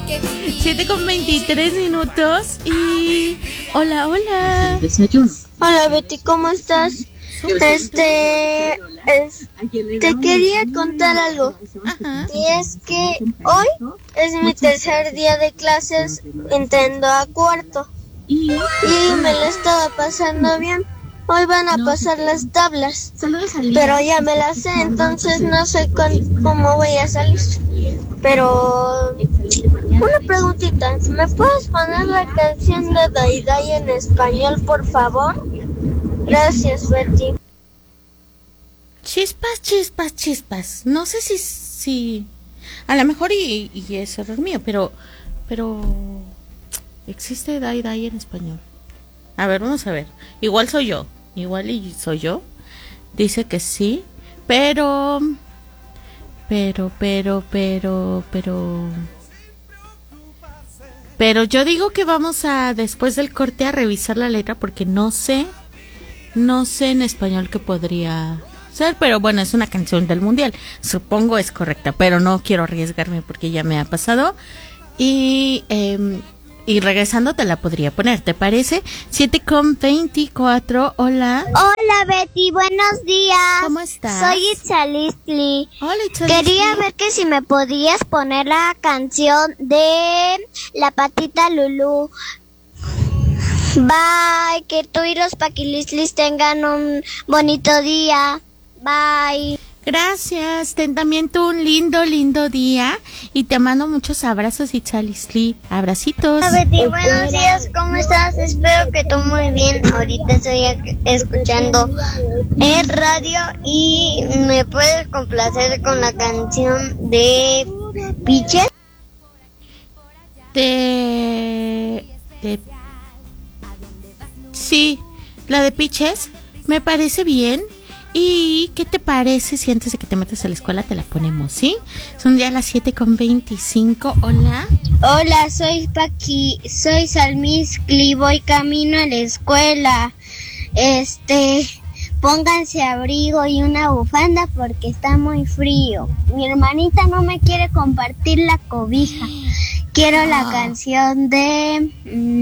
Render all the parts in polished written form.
7:23 y... Hola. Hola Betty, ¿cómo estás? Te quería contar algo. Ajá. Y es que hoy es mi tercer día de clases entrando a cuarto. Y me lo estaba pasando bien. Hoy van a pasar las tablas, pero ya me las sé, entonces no sé cómo voy a salir. Pero una preguntita, ¿me puedes poner la canción de Day Day en español, por favor? Gracias, Betty. Chispas. No sé si a lo mejor y es error mío, pero existe Day en español. A ver, vamos a ver. Igual soy yo. Dice que sí, pero yo digo que vamos a después del corte a revisar la letra porque no sé en español qué podría ser, pero bueno, es una canción del mundial, supongo es correcta, pero no quiero arriesgarme porque ya me ha pasado y regresando te la podría poner, ¿te parece? 7:24, hola. Hola Betty, buenos días. ¿Cómo estás? Soy Itzalistli. Hola, Itzalistli. Quería ver que si me podías poner la canción de La Patita Lulú. Bye, que tú y los Paquilistlis tengan un bonito día. Bye. Gracias, ten también tú un lindo día y te mando muchos abrazos, Itzalistli. Abracitos. Hola Betty, buenos días, ¿cómo estás? Espero que tú muy bien. Ahorita estoy escuchando el radio y me puedes complacer con la canción de Piches. Sí, la de Piches, me parece bien. ¿Y qué te parece si antes de que te metas a la escuela te la ponemos, sí? Son ya las 7:25, hola. Hola, soy Salmiscli, voy camino a la escuela. Pónganse abrigo y una bufanda porque está muy frío. Mi hermanita no me quiere compartir la cobija. Quiero la canción de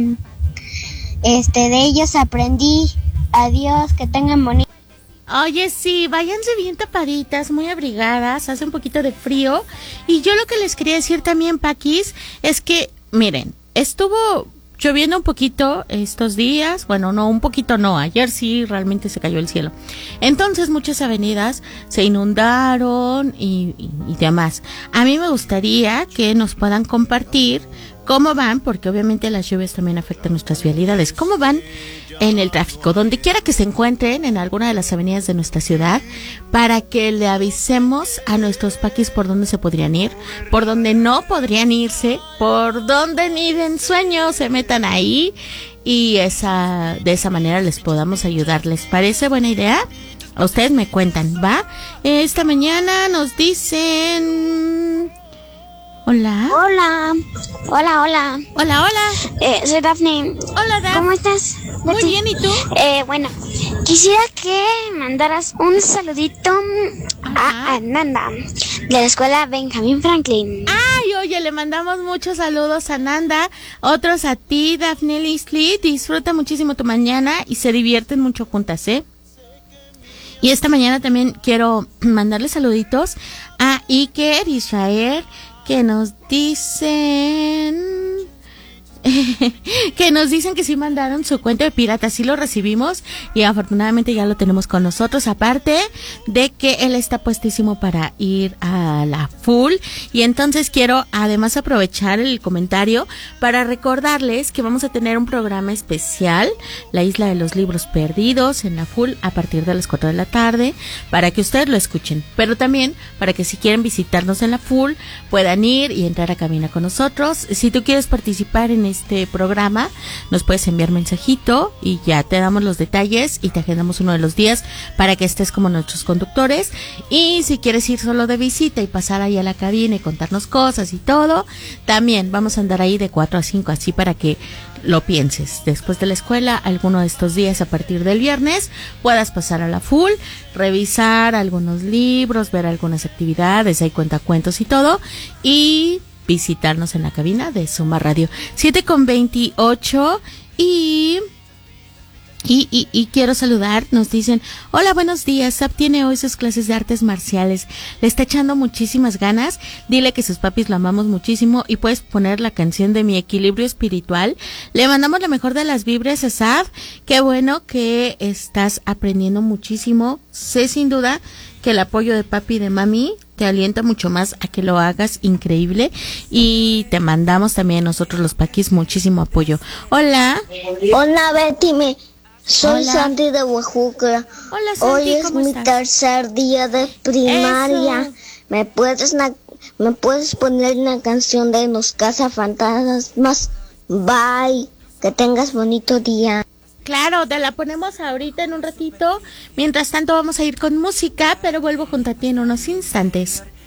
ellos aprendí. Adiós, que tengan bonito. Oye, sí, váyanse bien tapaditas, muy abrigadas, hace un poquito de frío. Y yo lo que les quería decir también, Paquis, es que, miren, estuvo lloviendo un poquito estos días. Bueno, no, un poquito no, ayer sí realmente se cayó el cielo. Entonces muchas avenidas se inundaron y demás. A mí me gustaría que nos puedan compartir cómo van, porque obviamente las lluvias también afectan nuestras vialidades. ¿Cómo van en el tráfico? Donde quiera que se encuentren en alguna de las avenidas de nuestra ciudad, para que le avisemos a nuestros paquis por dónde se podrían ir, por dónde no podrían irse, por dónde ni de ensueño se metan ahí y de esa manera les podamos ayudar. ¿Les parece buena idea? A ustedes me cuentan, ¿va? Esta mañana nos dicen... Hola. Hola. Soy Daphne. Hola, Daphne. ¿Cómo estás? Muy bien, ¿y tú? Bueno, quisiera que mandaras un saludito a Ananda, de la escuela Benjamin Franklin. Ay, oye, le mandamos muchos saludos a Nanda, otros a ti, Daphne Listli. Disfruta muchísimo tu mañana y se divierten mucho juntas, ¿eh? Y esta mañana también quiero mandarle saluditos a Iker, Israel, que nos dicen que sí mandaron su cuento de pirata, sí lo recibimos y afortunadamente ya lo tenemos con nosotros, aparte de que él está puestísimo para ir a la full. Y entonces quiero además aprovechar el comentario para recordarles que vamos a tener un programa especial, la Isla de los Libros Perdidos, en la full a partir de las 4 de la tarde, para que ustedes lo escuchen, pero también para que si quieren visitarnos en la full puedan ir y entrar a cabina con nosotros. Si tú quieres participar en este programa, nos puedes enviar mensajito y ya te damos los detalles y te agendamos uno de los días para que estés como nuestros conductores. Y si quieres ir solo de visita y pasar ahí a la cabina y contarnos cosas y todo, también vamos a andar ahí de 4 a 5, así para que lo pienses. Después de la escuela, alguno de estos días a partir del viernes, puedas pasar a la full, revisar algunos libros, ver algunas actividades, hay cuentacuentos y todo, y visitarnos en la cabina de Suma Radio. 7:28 y quiero saludar, nos dicen, hola, buenos días, Sab tiene hoy sus clases de artes marciales, le está echando muchísimas ganas, dile que sus papis lo amamos muchísimo y puedes poner la canción de Mi Equilibrio Espiritual. Le mandamos la mejor de las vibras a Sab, qué bueno que estás aprendiendo muchísimo, sé sin duda que el apoyo de papi y de mami te alienta mucho más a que lo hagas increíble y te mandamos también nosotros los paquis muchísimo apoyo. Hola. Hola, Betty, soy Hola. Sandy de Oaxaca. Hola, Sandy, Hoy es ¿cómo mi estás? tercer día de primaria. Eso. ¿Me puedes poner una canción de Los Cazafantasmas? Bye. Que tengas bonito día. Claro, te la ponemos ahorita en un ratito. Mientras tanto vamos a ir con música, pero vuelvo junto a ti en unos instantes.